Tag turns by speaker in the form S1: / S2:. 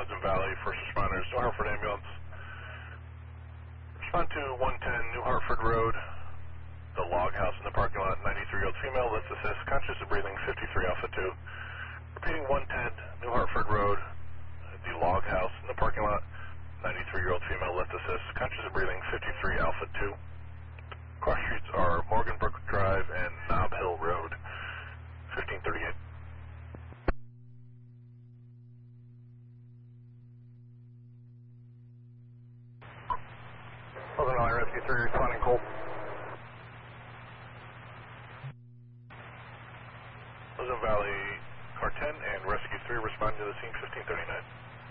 S1: Pleasant Valley, first responders, New Hartford ambulance. Respond to 110 New Hartford Road, the log house in the parking lot, 93-year-old female, let's assist, conscious of breathing, 53 Alpha 2. Repeating 110 New Hartford Road, the log house in the parking lot, 93-year-old female, let's assist, conscious of breathing, 53 Alpha 2. Cross streets are Morgan Brook Drive and Nob Hill Road, 1538. Pleasant Valley Rescue 3 responding cold. Pleasant Valley Car 10 and Rescue 3 responding to the scene 1539.